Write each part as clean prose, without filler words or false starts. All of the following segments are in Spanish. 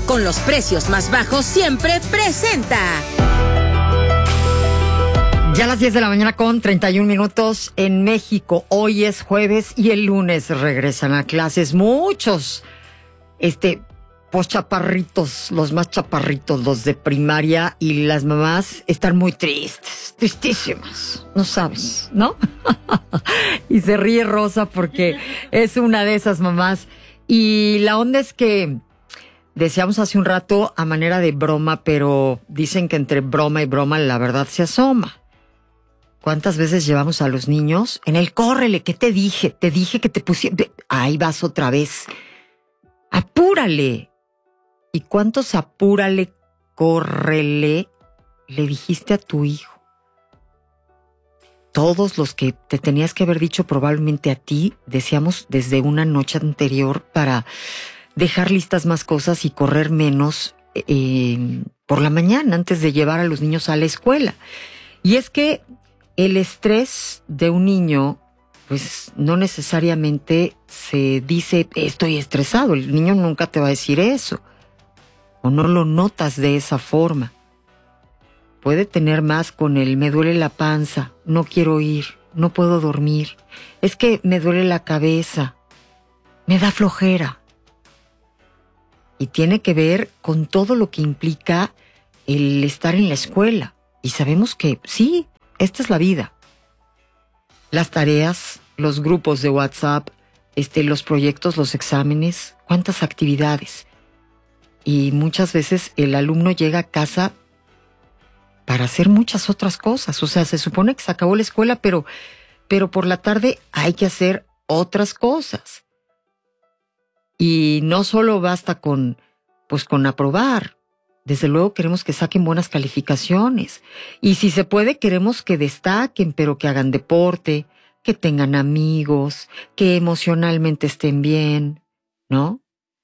con los precios más bajos siempre presenta. Ya a las 10 de la mañana con 31 minutos en México. Hoy es jueves y el lunes regresan a clases muchos, pues chaparritos, los más chaparritos, los de primaria, y las mamás están muy tristes, tristísimas, no sabes, ¿no? Y se ríe Rosa porque es una de esas mamás. Y la onda es que decíamos hace un rato a manera de broma, pero dicen que entre broma y broma la verdad se asoma. ¿Cuántas veces llevamos a los niños en el córrele? ¿Qué te dije? Te dije que te pusiera... Ahí vas otra vez. ¡Apúrale! ¿Y cuántos apúrale, córrele le dijiste a tu hijo? Todos los que te tenías que haber dicho probablemente a ti, decíamos desde una noche anterior para dejar listas más cosas y correr menos por la mañana antes de llevar a los niños a la escuela. Y es que el estrés de un niño, pues no necesariamente se dice estoy estresado. El niño nunca te va a decir eso. O no lo notas de esa forma. Puede tener más con el me duele la panza, no quiero ir, no puedo dormir. Es que me duele la cabeza, me da flojera. Y tiene que ver con todo lo que implica el estar en la escuela. Y sabemos que sí, esta es la vida. Las tareas, los grupos de WhatsApp, los proyectos, los exámenes, cuántas actividades. Y muchas veces el alumno llega a casa para hacer muchas otras cosas. O sea, se supone que se acabó la escuela, pero por la tarde hay que hacer otras cosas. Y no solo basta con aprobar. Desde luego queremos que saquen buenas calificaciones. Y si se puede, queremos que destaquen, pero que hagan deporte, que tengan amigos, que emocionalmente estén bien, ¿no?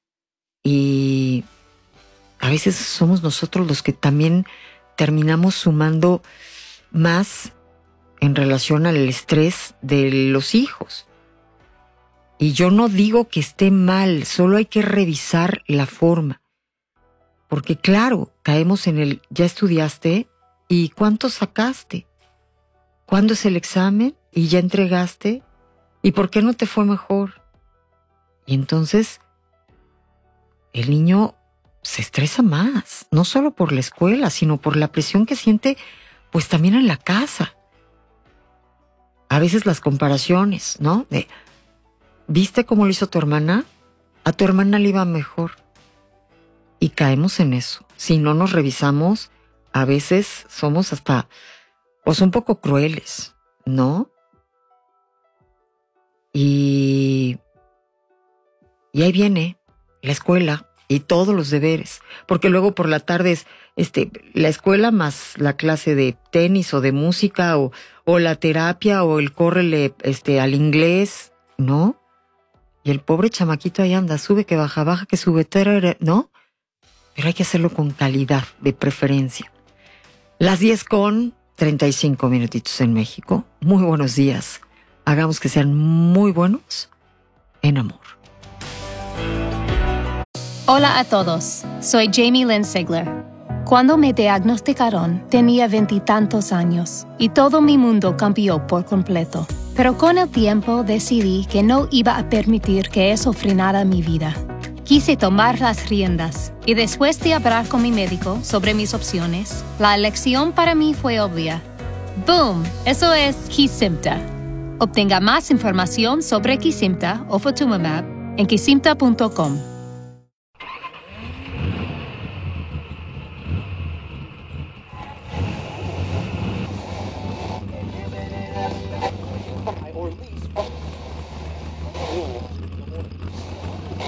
Y a veces somos nosotros los que también terminamos sumando más en relación al estrés de los hijos. Y yo no digo que esté mal, solo hay que revisar la forma. Porque claro, caemos en el ¿ya estudiaste? ¿Y cuánto sacaste? ¿Cuándo es el examen? ¿Y ya entregaste? ¿Y por qué no te fue mejor? Y entonces el niño se estresa más, no solo por la escuela, sino por la presión que siente, pues también en la casa. A veces las comparaciones, ¿no? ¿Viste cómo lo hizo tu hermana? A tu hermana le iba mejor. Y caemos en eso. Si no nos revisamos, a veces somos hasta, pues un poco crueles, ¿no? Y ahí viene la escuela y todos los deberes, porque luego por la tarde es la escuela más la clase de tenis o de música o la terapia o el córrele al inglés, ¿no? Y el pobre chamaquito ahí anda, sube que baja, baja que sube, ¿no? Pero hay que hacerlo con calidad, de preferencia. Las 10 con 35 minutitos en México. Muy buenos días. Hagamos que sean muy buenos en amor. Hola a todos, soy Jamie Lynn Sigler. Cuando me diagnosticaron, tenía 20 y tantos años y todo mi mundo cambió por completo. Pero con el tiempo decidí que no iba a permitir que eso frenara mi vida. Quise tomar las riendas y después de hablar con mi médico sobre mis opciones, la elección para mí fue obvia. ¡Boom! Eso es Kesimpta. Obtenga más información sobre Kesimpta o Ofatumumab en kesimpta.com.